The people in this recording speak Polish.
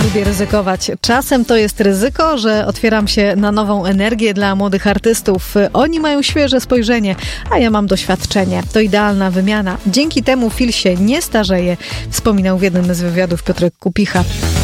lubię ryzykować. Czasem to jest ryzyko, że otwieram się na nową energię dla młodych artystów. Oni mają świeże spojrzenie, a ja mam doświadczenie. To idealna wymiana. Dzięki temu Phil się nie starzeje, wspominał w jednym z wywiadów Piotrek Kupicha.